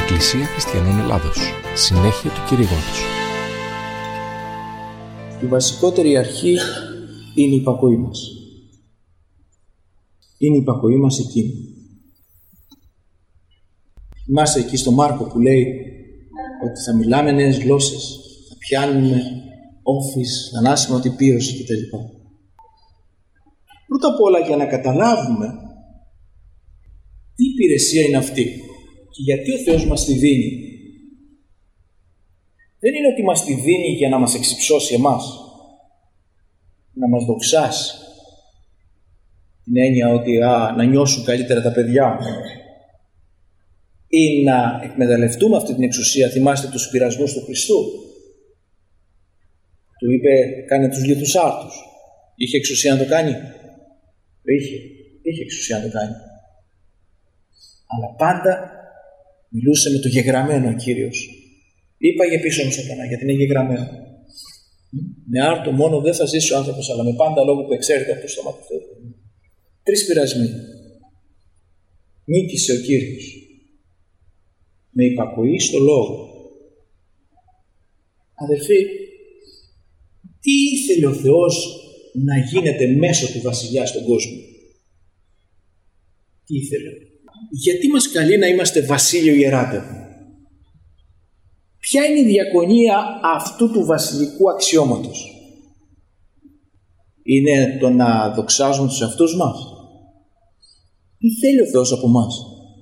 Εκκλησία Χριστιανών Ελλάδος. Συνέχεια του κηρύγματος. Η βασικότερη αρχή είναι η υπακοή μας. Είναι η υπακοή μας εκείνη. Είμαστε εκεί στο Μάρκο που λέει ότι θα μιλάμε νέες γλώσσες, θα πιάνουμε όφης, θανάσιμο τυπίωση κτλ. Πρώτα απ' όλα, για να καταλάβουμε τι υπηρεσία είναι αυτή και γιατί ο Θεός μας τη δίνει. Δεν είναι ότι μας τη δίνει για να μας εξυψώσει εμάς, να μας δοξάσει. Την έννοια ότι να νιώσουν καλύτερα τα παιδιά μου ή να εκμεταλλευτούμε αυτή την εξουσία. Θυμάστε τους πειρασμούς του Χριστού. Του είπε κάνε τους λίθους άρτους. Είχε εξουσία να το κάνει? Είχε εξουσία να το κάνει. Αλλά πάντα μιλούσε με το γεγραμμένο ο Κύριος. Είπαγε πίσω μου Σατανά, γιατί είναι γεγραμμένο. Με άρτο μόνο δεν θα ζήσει ο άνθρωπος, αλλά με πάντα λόγο που εξέρχεται από το στόμα του Θεού. 3 πειρασμοί. Νίκησε ο Κύριος με υπακοή στο λόγο. Αδελφοί, τι ήθελε ο Θεός να γίνεται μέσω του βασιλιά στον κόσμο? Τι ήθελε? Γιατί μας καλεί να είμαστε βασίλειο ιεράτευμα? Ποια είναι η διακονία αυτού του βασιλικού αξιώματος? Είναι το να δοξάζουμε τους εαυτούς μας? Τι θέλει ο Θεός από μας?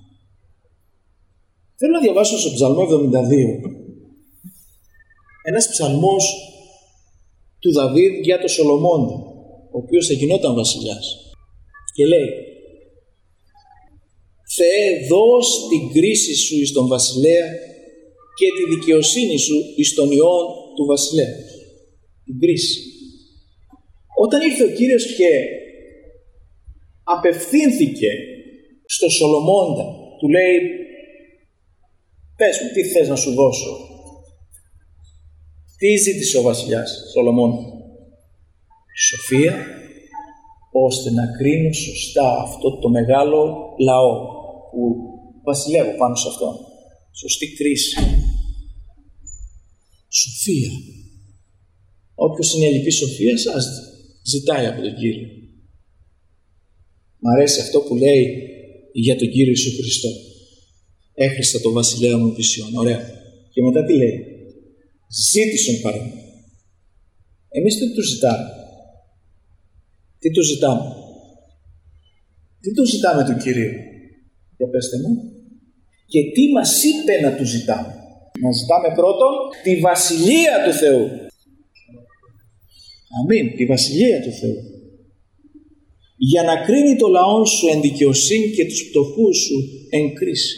Θέλω να διαβάσω στο Ψαλμό 72, ένας ψαλμός του Δαβίδ για τον Σολομώντα, ο οποίος θα γινόταν βασιλιάς, και λέει: Θεέ, δώσ' την κρίση σου εις τον βασιλέα και τη δικαιοσύνη σου εις τον ιόν του βασιλέα. Την κρίση. Όταν ήρθε ο Κύριος και απευθύνθηκε στο Σολομώντα, του λέει: πες μου, τι θες να σου δώσω? Τι ζήτησε ο βασιλιάς Σολομώντα? Σοφία, ώστε να κρίνω σωστά αυτό το μεγάλο λαό που βασιλεύω πάνω σε αυτόν. Σωστή κρίση. Σοφία. Όποιος είναι ελλειπής σοφίας, ας ζητάει από τον Κύριο. Μ' αρέσει αυτό που λέει για τον Κύριο Ιησού Χριστό. Έχριστα το βασιλέα μου βυσιών. Ωραία. Και μετά τι λέει? Ζήτησον παρά. Εμείς τι του ζητάμε? Τι του ζητάμε? Τι του ζητάμε του Κυρίου? Για πέστε μου. Και τι μας είπε να του ζητάμε? Να ζητάμε πρώτον τη βασιλεία του Θεού. Αμήν. Τη βασιλεία του Θεού. Για να κρίνει το λαό σου εν δικαιοσύνη και τους πτωχούς σου εν κρίση.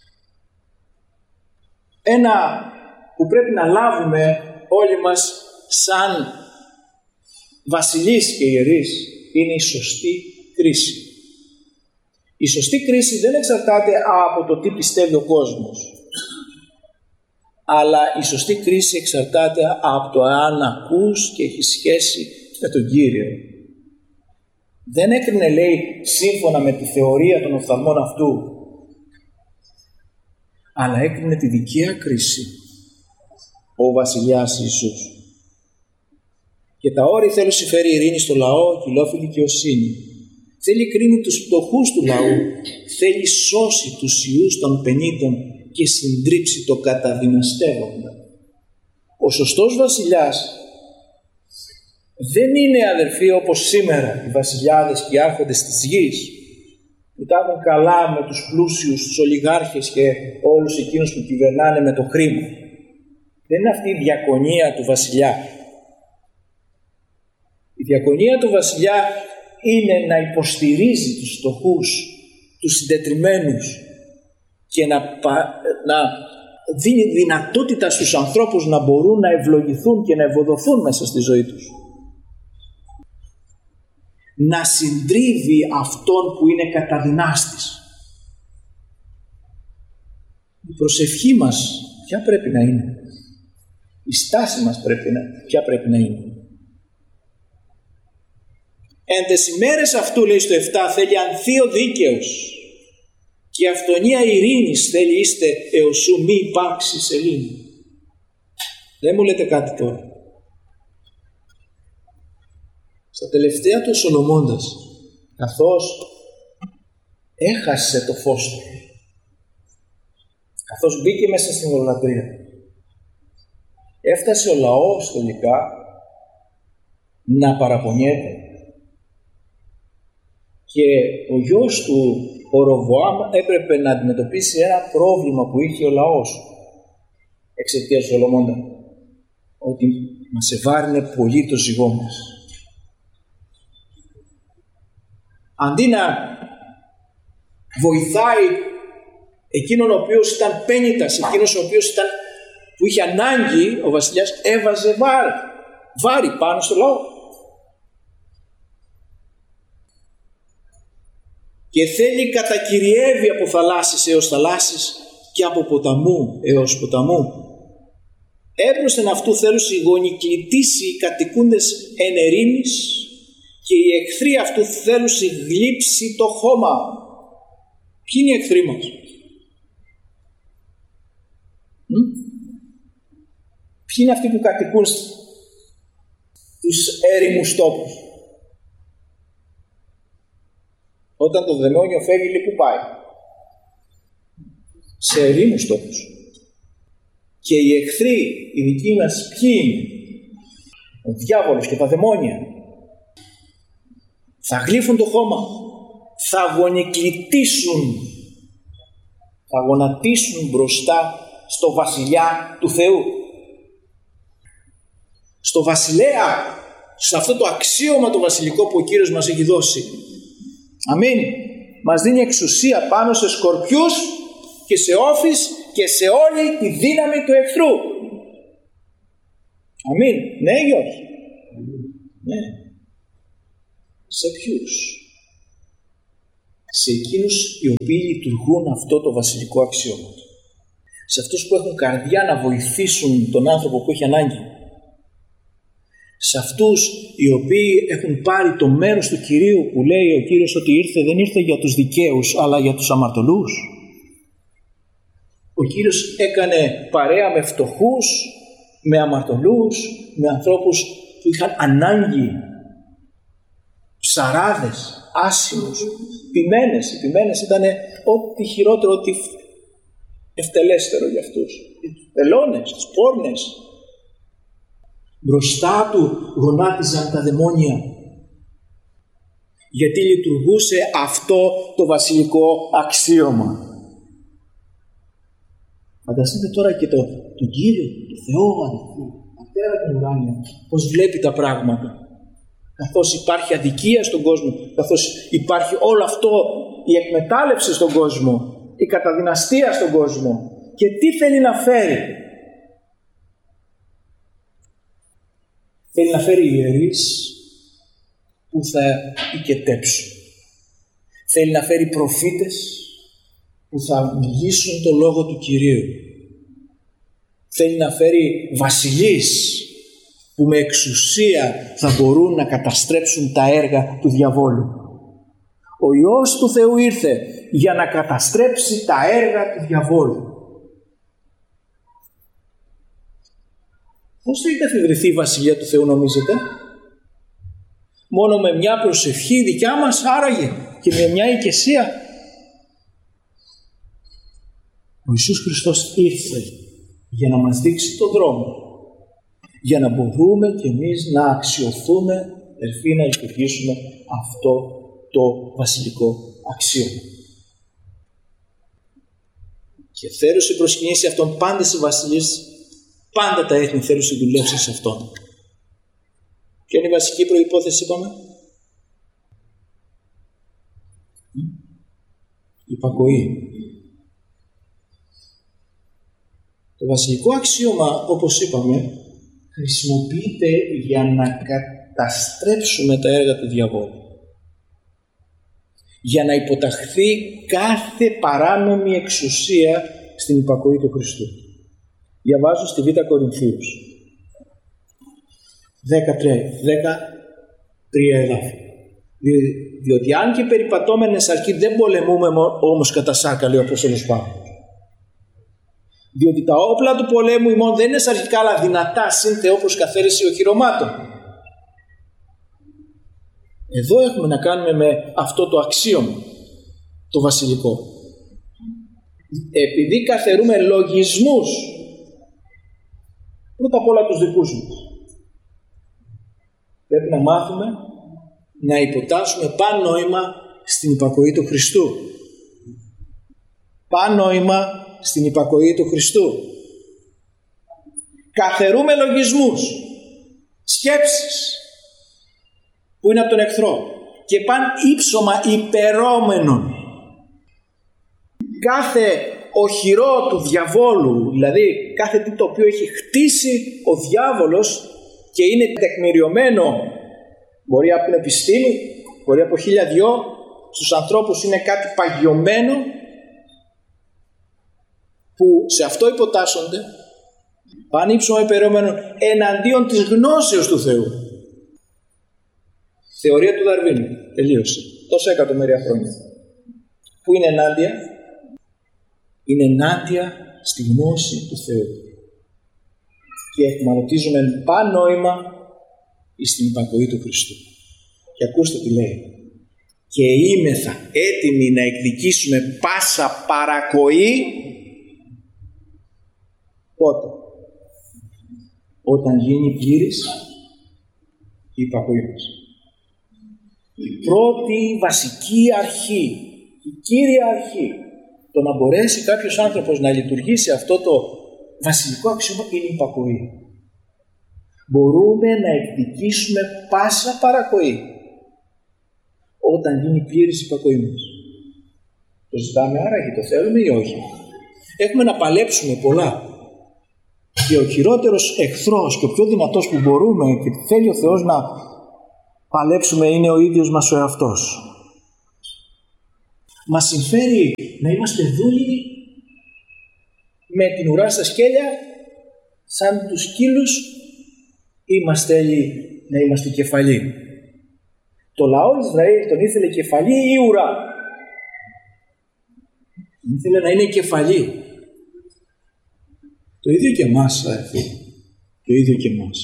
Ένα που πρέπει να λάβουμε όλοι μας σαν βασιλείς και ιερείς είναι η σωστή κρίση. Η σωστή κρίση δεν εξαρτάται από το τι πιστεύει ο κόσμος, αλλά η σωστή κρίση εξαρτάται από το αν ακούς και έχει σχέση με τον Κύριο. Δεν έκρινε, λέει, σύμφωνα με τη θεωρία των οφθαλμών αυτού, αλλά έκρινε τη δικαία κρίση ο βασιλιάς Ιησούς. Και τα όρη θέλει συμφέρει ειρήνη στο λαό και λόγει δικαιοσύνη. Θέλει κρίνει τους φτωχούς του λαού, θέλει σώσει τους ιούς των πενήτων και συντρίψει το καταδυναστεύοντα. Ο σωστός βασιλιάς δεν είναι, αδερφοί, όπως σήμερα οι βασιλιάδες και οι άρχοντες της γης που τα έχουν καλά με τους πλούσιους, τους ολιγάρχες και όλους εκείνους που κυβερνάνε με το χρήμα. Δεν είναι αυτή η διακονία του βασιλιά. Η διακονία του βασιλιά είναι να υποστηρίζει τους φτωχούς, τους συντετριμμένους και να δίνει δυνατότητα στους ανθρώπους να μπορούν να ευλογηθούν και να ευωδοθούν μέσα στη ζωή τους. Να συντρίβει αυτόν που είναι καταδυνάστης. Η προσευχή μας ποια πρέπει να είναι? Η στάση μας ποια πρέπει να είναι? Εν τες ημέρες αυτού, λέει στο 7, θέλει ανθίο δίκαιος Και η αυτονία ειρήνης θέλει είστε εωσού μη υπάρξει σελήνη. Δεν μου λέτε κάτι τώρα. Στα τελευταία του Σολομώντας, καθώς έχασε το φως του, καθώς μπήκε μέσα στην ιδωλατρία, έφτασε ο λαός τελικά να παραπονιέται και ο γιος του ο Ροβοάμ έπρεπε να αντιμετωπίσει ένα πρόβλημα που είχε ο λαός εξαιτίας του Σολομώντα, ότι μας ευάρυνε πολύ το ζυγό μας. Αντί να βοηθάει εκείνον ο οποίος ήταν πένητας, εκείνος ο οποίος που είχε ανάγκη, ο βασιλιάς έβαζε βάρη πάνω στο λαό. Και θέλει κατακυριεύει από θαλάσσης έως θαλάσσης και από ποταμού έως ποταμού. Έπροσθεν αυτού θέλουν γονικλητήσει οι κατοικούντες εν ερήμης και οι εχθροί αυτού θέλουν γλύψει το χώμα. Ποιοι είναι οι εχθροί μας? Ποιοι είναι αυτοί που κατοικούν στους έρημους τόπους? Όταν το δαιμόνιο φεύγει, πού πάει? Σε ερήμους τόπους. Και οι εχθροί, οι δικοί μας, ποιοι είναι? Ο διάβολος και τα δαιμόνια. Θα γλύφουν το χώμα, θα γονικλητήσουν, θα γονατίσουν μπροστά στο βασιλιά του Θεού, στο βασιλέα, σε αυτό το αξίωμα το βασιλικό που ο Κύριος μας έχει δώσει. Αμήν. Μας δίνει εξουσία πάνω σε σκορπιούς και σε όφεις και σε όλη τη δύναμη του εχθρού. Αμήν. Ναι, Γιώργη? Ναι. Σε ποιους? Σε εκείνους οι οποίοι λειτουργούν αυτό το βασιλικό αξίωμα. Σε αυτούς που έχουν καρδιά να βοηθήσουν τον άνθρωπο που έχει ανάγκη. Σε αυτούς οι οποίοι έχουν πάρει το μέρος του Κυρίου, που λέει ο Κύριος ότι δεν ήρθε για τους δικαίους αλλά για τους αμαρτωλούς. Ο Κύριος έκανε παρέα με φτωχούς, με αμαρτωλούς, με ανθρώπους που είχαν ανάγκη, ψαράδες, άσημους, ποιμένες. Οι ποιμένες ήταν ό,τι χειρότερο, ό,τι ευτελέστερο για αυτούς. Οι πελώνες, τις πόρνες. Μπροστά του γονάτιζαν τα δαιμόνια, γιατί λειτουργούσε αυτό το βασιλικό αξίωμα. Φανταστείτε τώρα και τον Κύριο, τον Θεό, αδελφοί, Πατέρα του ουράνιου, πώς βλέπει τα πράγματα. Καθώς υπάρχει αδικία στον κόσμο, καθώς υπάρχει όλο αυτό, η εκμετάλλευση στον κόσμο, η καταδυναστία στον κόσμο. Και τι θέλει να φέρει? Θέλει να φέρει ιερείς που θα οικετέψουν. Θέλει να φέρει προφήτες που θα μιλήσουν το λόγο του Κυρίου. Θέλει να φέρει βασιλείς που με εξουσία θα μπορούν να καταστρέψουν τα έργα του διαβόλου. Ο Υιός του Θεού ήρθε για να καταστρέψει τα έργα του διαβόλου. Πώς θα εγκαθιδρυθεί η Βασιλεία του Θεού, νομίζετε? Μόνο με μια προσευχή δικιά μας άραγε και με μια οικεσία? Ο Ιησούς Χριστός ήρθε για να μας δείξει τον δρόμο, για να μπορούμε κι εμείς να αξιοθούμε, αδελφοί, να λειτουργήσουμε αυτό το βασιλικό αξίωμα. Και θέρωσε προσκυνήσει αυτόν πάντες οι βασιλείς, πάντα τα έθνη θέρωσε δουλέψει σε αυτόν. Ποια είναι η βασική προϋπόθεση, είπαμε? Υπακοή. Το βασιλικό αξίωμα, όπως είπαμε, χρησιμοποιείται για να καταστρέψουμε τα έργα του διαβόλου. Για να υποταχθεί κάθε παράνομη εξουσία στην υπακοή του Χριστού. Διαβάζω στη Β' Κορινθίους 13 εδάφια. Διότι αν και περιπατώμενες αρκεί δεν πολεμούμε όμως κατά σάρκα, λέει ο Απόστολος Παύλος. Διότι τα όπλα του πολέμου ημών δεν είναι σαρκικά αλλά δυνατά συν Θεό προς καθαίρεση οχυρωμάτων. Εδώ έχουμε να κάνουμε με αυτό το αξίωμα, το βασιλικό. Επειδή καθαιρούμε λογισμούς, πρώτα απ' όλα τους δικούς μας, πρέπει να μάθουμε να υποτάσσουμε πανόημα στην υπακοή του Χριστού. Πανόημα στην υπακοή του Χριστού. Καθαιρούμε λογισμούς, σκέψεις που είναι από τον εχθρό και παν ύψωμα υπερώμενων. Κάθε οχυρό του διαβόλου, δηλαδή κάθε τι το οποίο έχει χτίσει ο διάβολος και είναι τεκμηριωμένο, μπορεί από την επιστήμη, μπορεί από 1002, στους ανθρώπους είναι κάτι παγιωμένο που σε αυτό υποτάσσονται, πάνε ύψωμα υπερώμενων εναντίον της γνώσεως του Θεού. Θεωρία του Δαρβίνου, τελείωσε, τόσα εκατομμύρια χρόνια. Πού είναι ενάντια? Είναι ενάντια στη γνώση του Θεού. Και εχμαλωτίζουμε πανόημα στην υπακοή του Χριστού. Και ακούστε τι λέει. Και είμεθα έτοιμοι να εκδικήσουμε πάσα παρακοή. Πότε? Όταν γίνει πλήρης η υπακοή μας. Η πρώτη βασική αρχή, η κύρια αρχή, το να μπορέσει κάποιος άνθρωπος να λειτουργήσει αυτό το βασιλικό αξίωμα είναι η υπακοή. Μπορούμε να εκδικήσουμε πάσα παρακοή όταν γίνει πλήρης η υπακοή μας. Το ζητάμε άραγε, το θέλουμε ή όχι? Έχουμε να παλέψουμε πολλά. Και ο χειρότερος εχθρός και ο πιο δυνατός που μπορούμε και θέλει ο Θεός να παλέψουμε είναι ο ίδιος μας ο εαυτός. Μας συμφέρει να είμαστε δούλοι με την ουρά στα σκέλια σαν τους σκύλους ή μας θέλει να είμαστε κεφαλοί? Το λαό Ισραήλ τον ήθελε κεφαλή ή ουρά? Ήθελε να είναι κεφαλή. Το ίδιο και εμάς, αδερφοί. Το ίδιο και εμάς.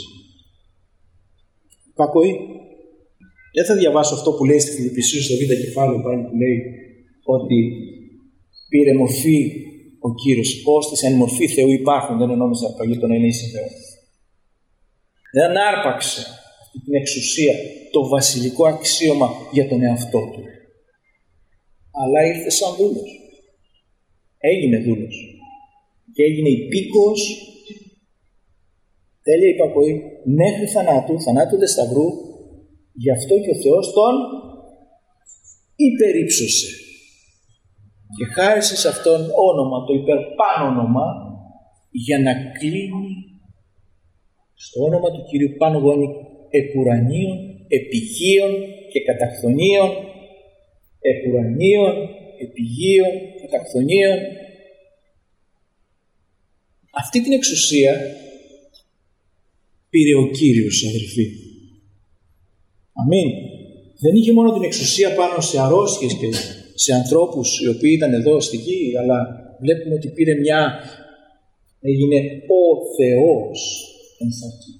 Υπακοή. Δεν θα διαβάσω αυτό που λέει στη Φιλιππισίους στο β' κεφάλαιο πάλι, που λέει ότι πήρε μορφή ο Κύριος, ώστε εν μορφή Θεού υπάρχουν, δεν εννοούμε σε αρπαγή το να είναι ίση Θεό. Δεν άρπαξε αυτή την εξουσία, το βασιλικό αξίωμα για τον εαυτό του. Αλλά ήρθε σαν δούλος. Έγινε δούλος. Και έγινε υπήκοος, τέλεια υπακοή, μέχρι θανάτου δε σταυρού. Γι' αυτό και ο Θεός τον υπερύψωσε και χάρισε σε αυτόν όνομα, το υπερπάνω όνομα, για να κλείνει στο όνομα του Κυρίου πάνω γόνι επουρανίων, επιγείων και καταχθονίων, επουρανίων, επιγείων, καταχθονίων. Αυτή την εξουσία πήρε ο Κύριος, αδελφοί. Αμήν. Δεν είχε μόνο την εξουσία πάνω σε αρρώστιες και σε ανθρώπους οι οποίοι ήταν εδώ στη γη, αλλά βλέπουμε ότι πήρε έγινε ο Θεός ενθαρκή.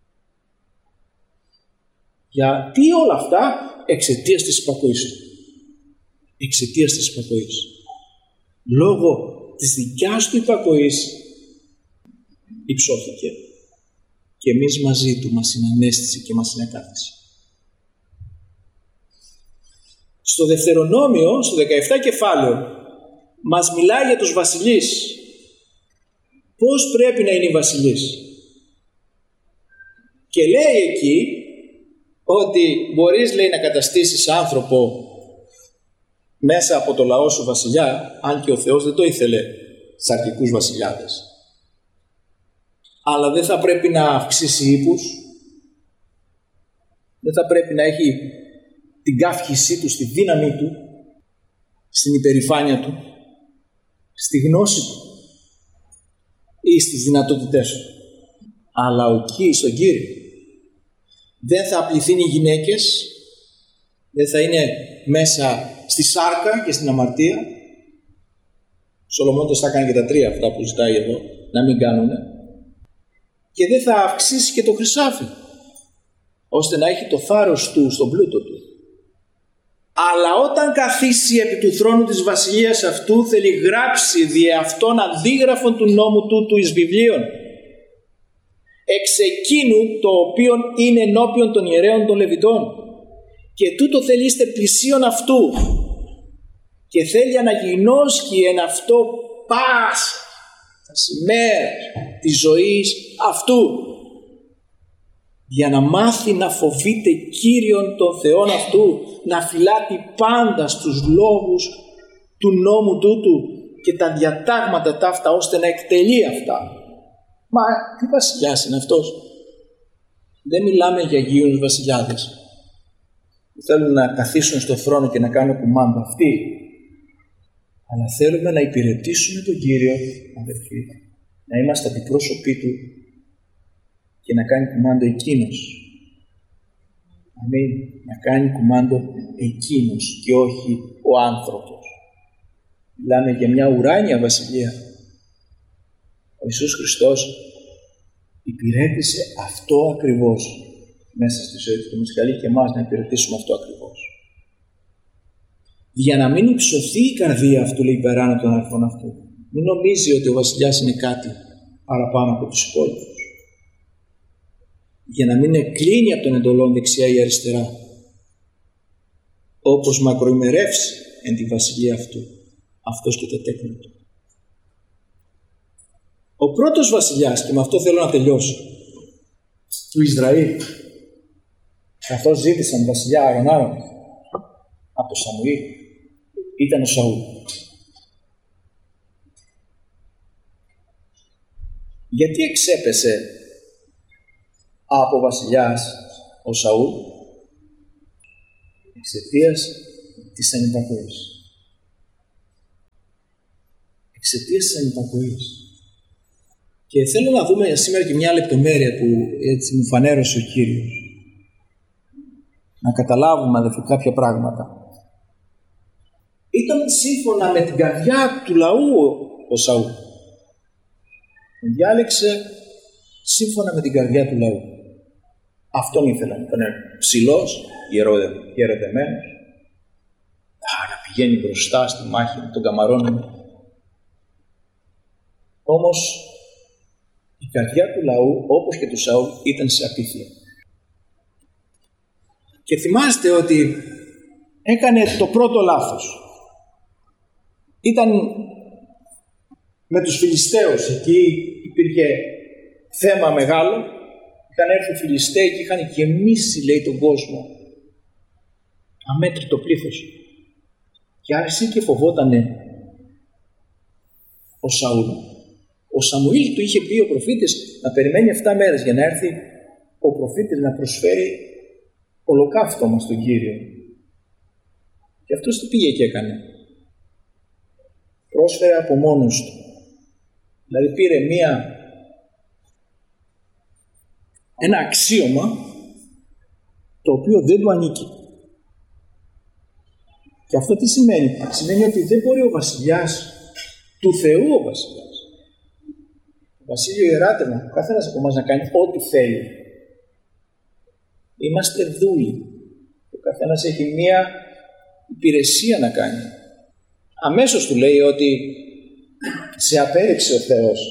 Γιατί όλα αυτά? Εξαιτίας της υπακοής του. Εξαιτίας της υπακοής. Λόγω της δικιάς του υπακοής υψώθηκε. Και εμείς μαζί του μας συνανέστησε και μας συνεκάθισε. Στο Δευτερονόμιο, στο 17 κεφάλαιο, μας μιλάει για τους βασιλείς. Πώς πρέπει να είναι οι βασιλείς. Και λέει εκεί ότι μπορείς, λέει, να καταστήσεις άνθρωπο μέσα από το λαό σου βασιλιά, αν και ο Θεός δεν το ήθελε σαρκικούς βασιλιάδες. Αλλά δεν θα πρέπει να αυξήσει ύπους, δεν θα πρέπει να έχει την καύχησή του, στη δύναμή του, στην υπερηφάνεια του, στη γνώση του ή στις δυνατότητές του. Αλλά στον Κύριο δεν θα απληθούν οι γυναίκες Δεν θα είναι μέσα στη σάρκα και στην αμαρτία. Ο Σολομώντας θα κάνει και τα τρία αυτά που ζητάει εδώ, να μην κάνουνε. Και δεν θα αυξήσει και το χρυσάφι, ώστε να έχει το θάρρος του στον πλούτο του. Αλλά όταν καθίσει επί του θρόνου της βασιλείας αυτού, θέλει γράψει δι' αυτόν αντίγραφον του νόμου τούτου εις βιβλίων, εξ εκείνου το οποίο είναι ενώπιον των ιερέων των Λεβιτών, και τούτο θέλει είστε πλησίον αυτού, και θέλει αναγινώσκει εν αυτό πας τα σημαία της ζωής αυτού, για να μάθει να φοβείται Κύριον τον Θεόν αυτού, να φυλάτει πάντα στους λόγους του νόμου τούτου και τα διατάγματα ταύτα, ώστε να εκτελεί αυτά. Μα τι βασιλιάς είναι αυτός? Δεν μιλάμε για αγίους βασιλιάδες που θέλουν να καθίσουν στο θρόνο και να κάνουν κουμάντα αυτοί, αλλά θέλουμε να υπηρετήσουμε τον Κύριο, αδερφοί, να είμαστε αντιπρόσωποι του και να κάνει κουμάντο εκείνος. Αμήν. Να κάνει κουμάντο εκείνος και όχι ο άνθρωπος. Μιλάμε για μια ουράνια βασιλεία. Ο Ιησούς Χριστός υπηρέτησε αυτό ακριβώς μέσα στη ζωή του. Μας καλεί και εμάς να υπηρετήσουμε αυτό ακριβώς. Για να μην υψωθεί η καρδία αυτού, λέει, υπεράνω των αδελφών αυτού. Μην νομίζει ότι ο βασιλιάς είναι κάτι παραπάνω από τους υπόλοιπους. Για να μην εκκλίνει από τον εντολών δεξιά ή αριστερά, όπως μακροημερεύσει εν τη βασιλεία αυτού, αυτός και τα τέκνα του. Ο πρώτος βασιλιάς, και με αυτό θέλω να τελειώσω, του Ισραήλ, καθώς ζήτησαν βασιλιά Αρωνάρων από το Σαμουήλ, ήταν ο Σαούλ. Γιατί εξέπεσε από βασιλιάς ο Σαούλ? Εξαιτίας της ανυπακοής. Εξαιτίας της ανυπακοής. Και θέλω να δούμε σήμερα και μια λεπτομέρεια που έτσι μου φανέρωσε ο Κύριος. Να καταλάβουμε, αδελφοί, κάποια πράγματα. Ήταν σύμφωνα με την καρδιά του λαού ο Σαούλ. Τον διάλεξε σύμφωνα με την καρδιά του λαού. Αυτόν ήθελαν. Ήταν ψηλός, ιεροδεμένος, να πηγαίνει μπροστά στη μάχη με τον καμαρώνων. Όμως η καρδιά του λαού, όπως και του Σαούλ, ήταν σε απίθεια. Και θυμάστε ότι έκανε το πρώτο λάθος. Ήταν με τους Φιλιστέους. Εκεί υπήρχε θέμα μεγάλο. Είχαν έρθει οι Φιλιστέοι και είχαν γεμίσει, λέει, τον κόσμο. Αμέτρητο πλήθος. Και άρχισε και φοβότανε ο Σαούλ. Ο Σαμουήλ του είχε πει ο προφήτης να περιμένει 7 μέρες για να έρθει ο προφήτης να προσφέρει ολοκαύτωμα στον Κύριο. Και αυτός τι πήγε και έκανε? Πρόσφερε από μόνος του. Δηλαδή πήρε ένα αξίωμα το οποίο δεν του ανήκει. Και αυτό τι σημαίνει? Σημαίνει ότι δεν μπορεί ο βασιλιάς του Θεού, ο βασιλιάς, το βασίλειο ιεράτευμα, ο καθένας από εμάς να κάνει ό,τι θέλει. Είμαστε δούλοι. Ο καθένας έχει μία υπηρεσία να κάνει. Αμέσως του λέει ότι σε απέρριψε ο Θεός.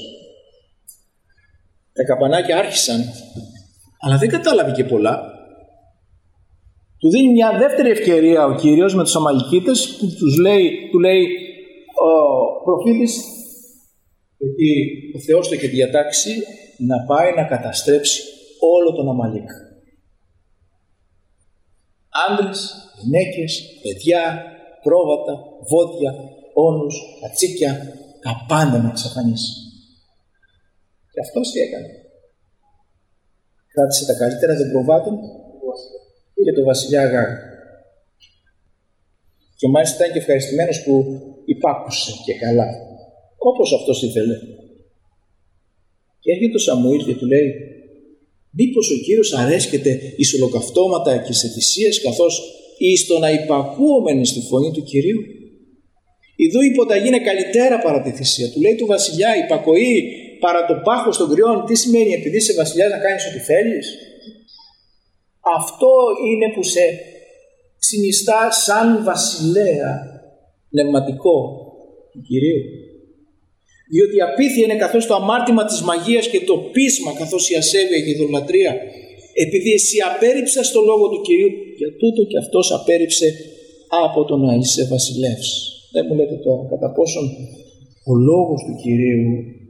Τα καπανάκια άρχισαν, αλλά δεν κατάλαβε και πολλά. Του δίνει μια δεύτερη ευκαιρία ο Κύριος με τους Αμαλικίτες που του λέει ο προφήτης, ότι ο Θεός το είχε διατάξει να πάει να καταστρέψει όλο τον Αμαλίκ. Άντρες, γυναίκες, παιδιά, πρόβατα, βόδια, όνους, κατσίκια, τα πάντα να εξαφανίσει. Και αυτός τι έκανε? Κράτησε τα καλύτερα των προβάτων και το βασιλιά Αγάγ. Και μάλιστα ήταν και ευχαριστημένος που υπάκουσε και καλά, όπως αυτός ήθελε. Και έρχεται ο Σαμουήλ και του λέει, μήπως ο Κύριος αρέσκεται εις ολοκαυτώματα και σε θυσίες, καθώς εις το να υπακούομεν στη φωνή του Κυρίου. Ιδού η υποταγή είναι καλύτερα παρά τη θυσία. Του λέει του βασιλιά, υπακοή παρά το πάχος των κρυών. Τι σημαίνει, επειδή είσαι βασιλιάς να κάνεις ό,τι θέλεις? Αυτό είναι που σε συνιστά σαν βασιλέα πνευματικό του Κυρίου. Διότι η απίθεια είναι καθώς το αμάρτημα της μαγείας και το πείσμα καθώς η ασέβεια και η ειδωλατρία. Επειδή εσύ απέρριψας το λόγο του Κυρίου, για τούτο και αυτός απέρριψε από το να είσαι βασιλεύς. Δεν μου λέτε τώρα κατά πόσον ο λόγος του Κυρίου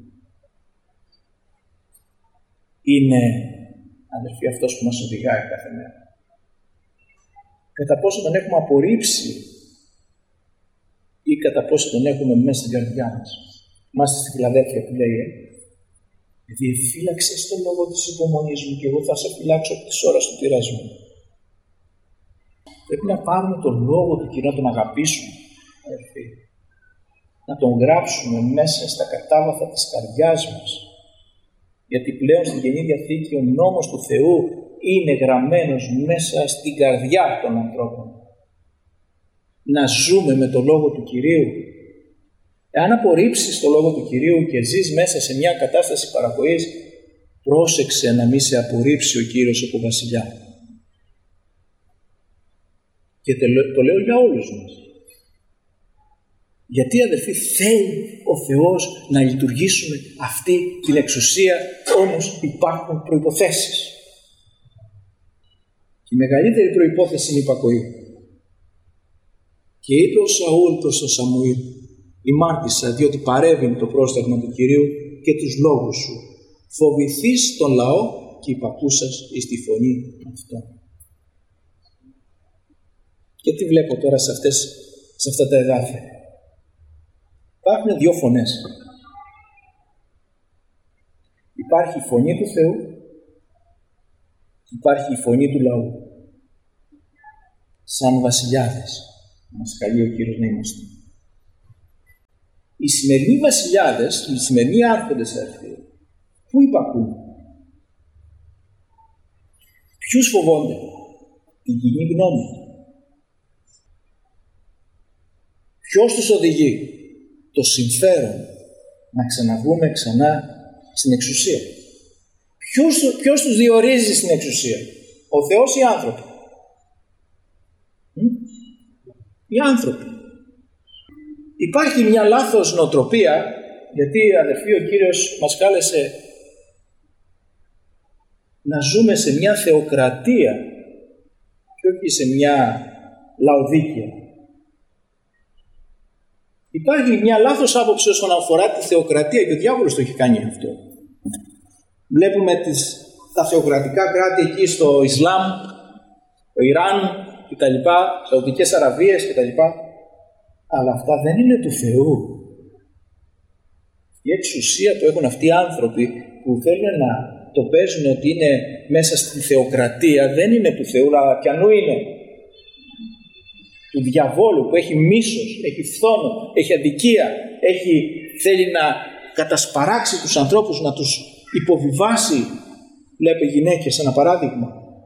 είναι, αδελφοί, αυτός που μας οδηγάει κάθε μέρα. Κατά πόσο τον έχουμε απορρίψει ή κατά πόσο τον έχουμε μέσα στην καρδιά μας. Είμαστε στη Φιλαδέλφια που λέει, επειδή φύλαξες τον λόγο της υπομονής μου και εγώ θα σε φυλάξω από τις ώρες του πειρασμού. Πρέπει να πάρουμε τον λόγο του Κυρίου, να τον αγαπήσουμε, αδελφοί. Να τον γράψουμε μέσα στα κατάβαθα της καρδιάς μας. Γιατί πλέον στην Καινή Διαθήκη ο νόμος του Θεού είναι γραμμένος μέσα στην καρδιά των ανθρώπων. Να ζούμε με το λόγο του Κυρίου. Εάν απορρίψεις το λόγο του Κυρίου και ζεις μέσα σε μια κατάσταση παραποής, πρόσεξε να μην σε απορρίψει ο Κύριος από βασιλιά. Και το λέω για όλους μας. Γιατί, αδελφοί, θέλει ο Θεός να λειτουργήσουμε αυτή την εξουσία, όμως υπάρχουν προϋποθέσεις. Η μεγαλύτερη προϋπόθεση είναι η υπακοή. Και είπε ο Σαούλ προς τον Σαμουήλ, ημάρτησα διότι παρέβην το πρόσταγμα του Κυρίου και τους λόγους σου. Φοβηθείς τον λαό και υπακούσας εις τη φωνή αυτών. Και τι βλέπω τώρα σε αυτά τα εδάφια. Υπάρχουν δύο φωνές. Υπάρχει η φωνή του Θεού, υπάρχει η φωνή του λαού. Σαν βασιλιάδες μας καλεί ο Κύριος να είμαστε. Οι σημερινοί βασιλιάδες, οι σημερινοί άρχοντες, πού υπακούν? Ποιους φοβόνται? Την κοινή γνώμη. Ποιος τους οδηγεί? Το συμφέρον να ξαναβγούμε ξανά στην εξουσία. Ποιος τους διορίζει στην εξουσία? Ο Θεός ή οι άνθρωποι? Οι άνθρωποι. Υπάρχει μια λάθος νοοτροπία, γιατί, αδελφοί, ο Κύριος μας κάλεσε να ζούμε σε μια θεοκρατία και όχι σε μια λαοδίκαια. Υπάρχει μια λάθος άποψη όσον αφορά τη θεοκρατία και ο διάβολος το έχει κάνει αυτό. Βλέπουμε τα θεοκρατικά κράτη εκεί στο Ισλάμ, το Ιράν κτλ, Σαουδικές Αραβίες κτλ. Αλλά αυτά δεν είναι του Θεού. Η εξουσία που έχουν αυτοί οι άνθρωποι που θέλουν να το παίζουν ότι είναι μέσα στη θεοκρατία δεν είναι του Θεού, αλλά ποιανού είναι? Του διαβόλου που έχει μίσος, έχει φθόνο, έχει αδικία, θέλει να κατασπαράξει τους ανθρώπους, να τους υποβιβάσει. Βλέπε γυναίκες, ένα παράδειγμα.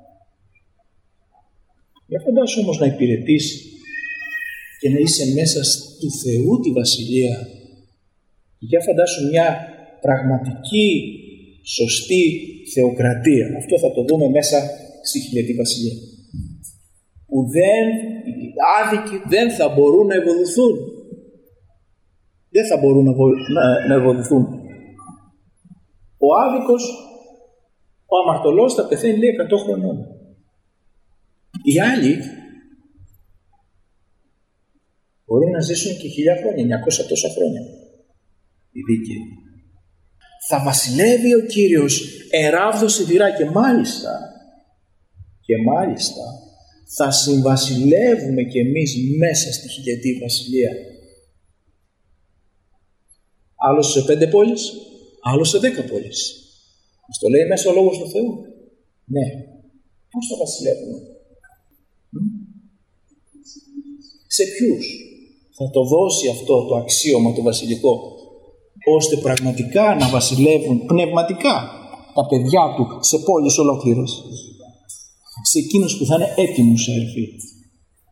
Για φαντάσου όμως να υπηρετήσει και να είσαι μέσα του Θεού τη βασιλεία. Για φαντάσου μια πραγματική, σωστή θεοκρατία. Αυτό θα το δούμε μέσα στη χιλιετή βασιλεία. Που οι άδικοι δεν θα μπορούν να ευοδοθούν. Δεν θα μπορούν να ευοδοθούν. Ο άδικος, ο αμαρτωλός θα πεθαίνει, λέει, 100 χρονών. Οι άλλοι μπορούν να ζήσουν και 1000 χρόνια, 900 τόσα χρόνια. Οι δίκαιοι. Θα βασιλεύει ο Κύριος εράβδος σιδηρά και μάλιστα θα συμβασιλεύουμε κι εμείς μέσα στη χιλιετή βασιλεία. Άλλος σε 5 πόλεις, άλλος σε 10 πόλεις. Μας το λέει μέσα ο Λόγος του Θεού. Ναι. Πώς θα βασιλεύουμε? Σε ποιους θα το δώσει αυτό το αξίωμα το βασιλικό, ώστε πραγματικά να βασιλεύουν πνευματικά τα παιδιά του σε πόλεις ολόκληρες? Σε εκείνους που θα είναι έτοιμους, αδελφοί.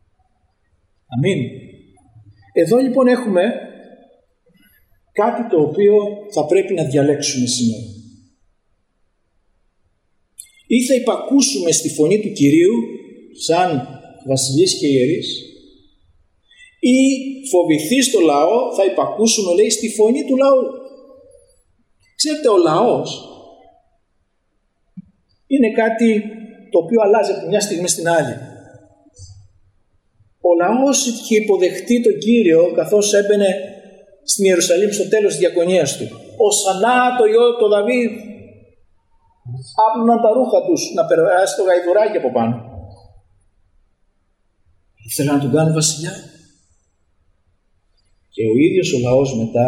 Αμήν. Εδώ λοιπόν έχουμε κάτι το οποίο θα πρέπει να διαλέξουμε σήμερα. Ή θα υπακούσουμε στη φωνή του Κυρίου σαν βασιλείς και ιερείς, ή φοβηθείς το λαό, θα υπακούσουμε, λέει, στη φωνή του λαού. Ξέρετε, ο λαός είναι κάτι το οποίο αλλάζει από μια στιγμή στην άλλη. Ο λαός είχε υποδεχτεί τον Κύριο καθώς έμπαινε στην Ιερουσαλήμ στο τέλος της διακονίας του. Οσανά το Υιό το Δαβίδ. Άπλωναν τα ρούχα τους να περάσει το γαϊδουράκι από πάνω. Ήθελαν να τον κάνουν βασιλιά. Και ο ίδιος ο λαός μετά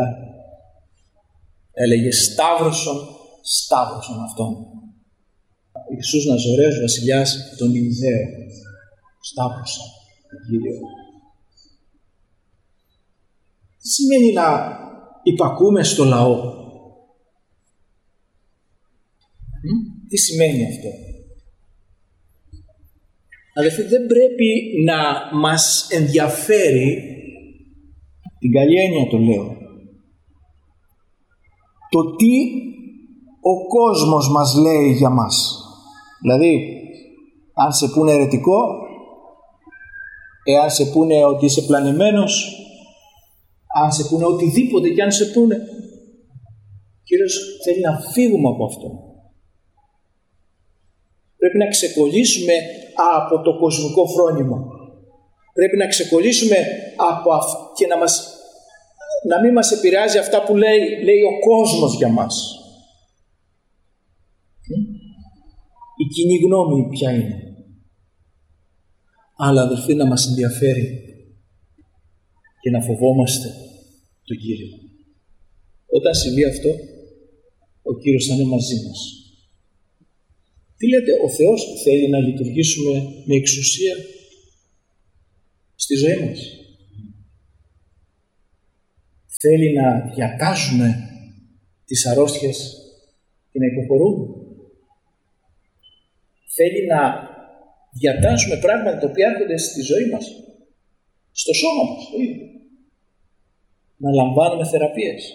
έλεγε Σταύρωσον αυτόν. Ο Ιησούς Ναζωραίος βασιλιάς των Ιουδαίων. Σταύρωσον τον Κύριο. Τι σημαίνει να υπακούμε στο λαό? Τι σημαίνει αυτό? Αδελφοί, δεν πρέπει να μας ενδιαφέρει, την καλή έννοια το λέω, το τι ο κόσμος μας λέει για μας. Δηλαδή, αν σε πούνε αιρετικό, εάν σε πούνε ότι είσαι πλανεμένος, αν σε πούνε οτιδήποτε και αν σε πούνε, ο Κύριος θέλει να φύγουμε από αυτό. Πρέπει να ξεκολλήσουμε από το κοσμικό φρόνημα. Πρέπει να ξεκολλήσουμε από και να μην μας επηρεάζει αυτά που λέει ο κόσμος για μας. Η κοινή γνώμη ποια είναι? Αλλά αδελφοί, να μας ενδιαφέρει και να φοβόμαστε τον Κύριο. Όταν συμβεί αυτό, ο Κύριος θα είναι μαζί μας. Τι λέτε, ο Θεός θέλει να λειτουργήσουμε με εξουσία στη ζωή μας? Θέλει να διακάζουμε τις αρρώστιες και να υποχωρούμε? Θέλει να διατάσσουμε πράγματα τα οποία έρχονται στη ζωή μας, στο σώμα μας, το ίδιο. Να λαμβάνουμε θεραπείες.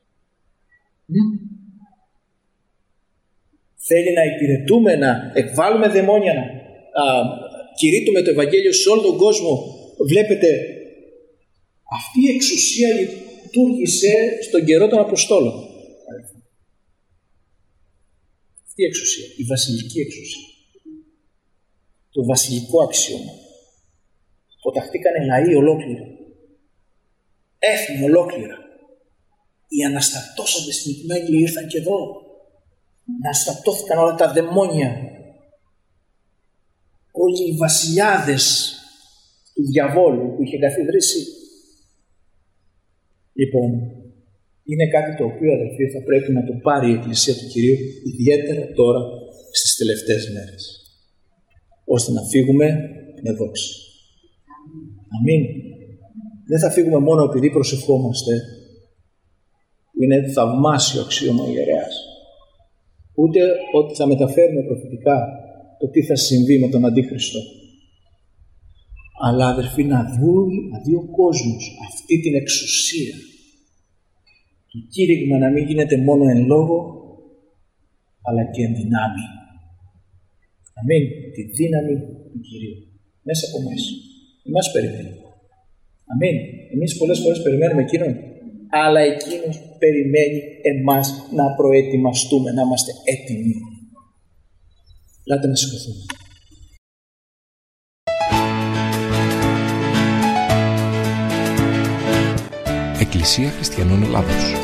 Θέλει να υπηρετούμε, να εκβάλουμε δαιμόνια, να κηρύττουμε το Ευαγγέλιο σε όλο τον κόσμο. Βλέπετε, αυτή η εξουσία λειτουργήσε στον καιρό των Αποστόλων. Αυτή η εξουσία, η βασιλική εξουσία. Το βασιλικό αξίωμα. Ποταχτήκανε λαοί ολόκληροι. Έθνη ολόκληρα. Οι αναστατώσαντες στην Οικουμενή ήρθαν και εδώ. Αναστατώθηκαν όλα τα δαιμόνια. Όλοι οι βασιλιάδες του διαβόλου που είχε καθιδρύσει. Λοιπόν, είναι κάτι το οποίο, αδελφοί, θα πρέπει να το πάρει η Εκκλησία του Κυρίου, ιδιαίτερα τώρα στις τελευταίες μέρες, ώστε να φύγουμε με δόξη. Αμήν. Δεν θα φύγουμε μόνο επειδή προσευχόμαστε, που είναι θαυμάσιο αξίωμα ιερέας, ούτε ότι θα μεταφέρουμε προφητικά το τι θα συμβεί με τον Αντίχριστο. Αλλά, αδελφοί, να δει ο κόσμος αυτή την εξουσία. Το κήρυγμα να μην γίνεται μόνο εν λόγω, αλλά και εν δυνάμει. Αμήν. Τη δύναμη του Κυρίου. Μέσα από εμάς. Εμάς περιμένει. Αμήν. Εμείς πολλές φορές περιμένουμε εκείνον, αλλά εκείνος περιμένει εμάς να προετοιμαστούμε, να είμαστε έτοιμοι. Ελάτε να σηκωθούμε. Εκκλησία Χριστιανών Ελλάδος.